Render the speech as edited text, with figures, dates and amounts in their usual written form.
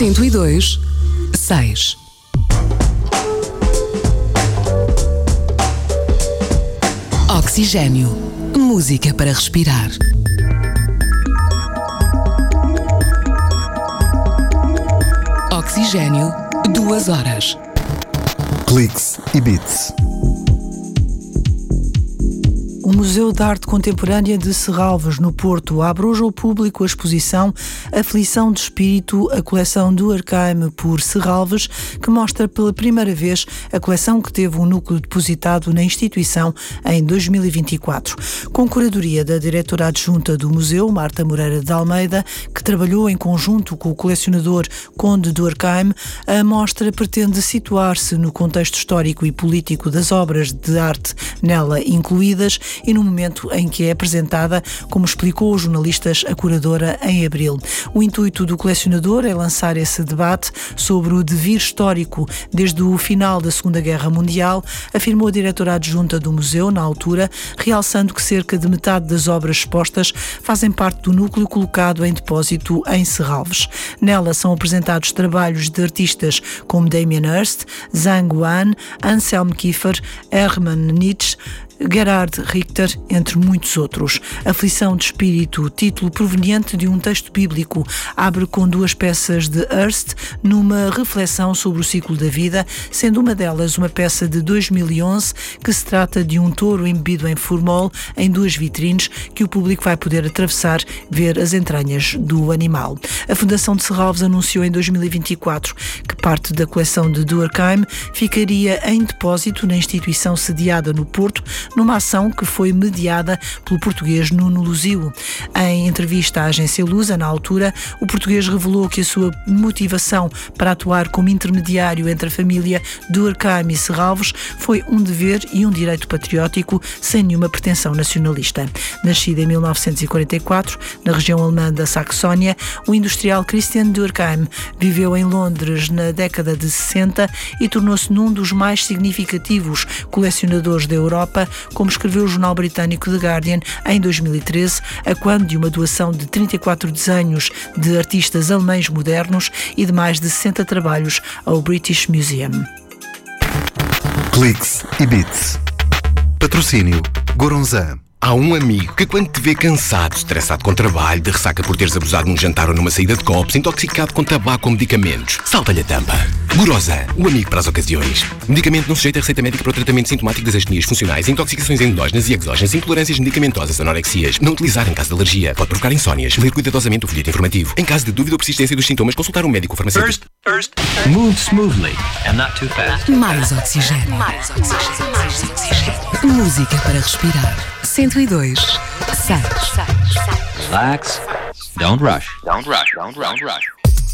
102.6. Oxigênio. Música para respirar. Oxigênio, 2 horas. Cliques e Beats. O Museu de Arte Contemporânea de Serralves, no Porto, abre hoje ao público a exposição Aflição de Espírito, a coleção do Durkheim por Serralves, que mostra pela primeira vez a coleção que teve um núcleo depositado na instituição em 2024. Com curadoria da diretora adjunta do museu, Marta Moreira de Almeida, que trabalhou em conjunto com o colecionador Conde Durkheim, a mostra pretende situar-se no contexto histórico e político das obras de arte nela incluídas e no momento em que é apresentada, como explicou aos jornalistas a curadora em abril. O intuito do colecionador é lançar esse debate sobre o devir histórico desde o final da Segunda Guerra Mundial, afirmou a diretora adjunta do museu na altura, realçando que cerca de metade das obras expostas fazem parte do núcleo colocado em depósito em Serralves. Nela são apresentados trabalhos de artistas como Damien Hirst, Zhang Guan, Anselm Kiefer, Hermann Nietzsche, Gerhard Richter, entre muitos outros. Aflição de Espírito, título proveniente de um texto bíblico, abre com 2 peças de Hirst numa reflexão sobre o ciclo da vida, sendo uma delas uma peça de 2011 que se trata de um touro embebido em formol em 2 vitrines que o público vai poder atravessar, ver as entranhas do animal. A Fundação de Serralves anunciou em 2024 que parte da coleção de Durkheim ficaria em depósito na instituição sediada no Porto, numa ação que foi mediada pelo português Nuno Luzio. Em entrevista à agência Lusa, na altura, o português revelou que a sua motivação para atuar como intermediário entre a família Durkheim e Serralves foi um dever e um direito patriótico sem nenhuma pretensão nacionalista. Nascido em 1944, na região alemã da Saxónia, o industrial Christian Durkheim viveu em Londres na década de 60 e tornou-se num dos mais significativos colecionadores da Europa, como escreveu o jornal britânico The Guardian em 2013, a quando de uma doação de 34 desenhos de artistas alemães modernos e de mais de 60 trabalhos ao British Museum. Cliques e Beats. Patrocínio Goronzan. Há um amigo que quando te vê cansado, estressado com trabalho, de ressaca por teres abusado num jantar ou numa saída de copos, intoxicado com tabaco ou medicamentos, salta-lhe a tampa. Goronzan, o amigo para as ocasiões. Medicamento não sujeito a receita médica para o tratamento sintomático das astenias funcionais, intoxicações endógenas e exógenas, intolerâncias medicamentosas, anorexias. Não utilizar em caso de alergia. Pode provocar insónias. Ler cuidadosamente o folheto informativo. Em caso de dúvida ou persistência dos sintomas, consultar um médico ou farmacêutico. First. Move smoothly and not too fast. Mais oxigênio. Música para respirar. 102.6. Relax. Don't rush.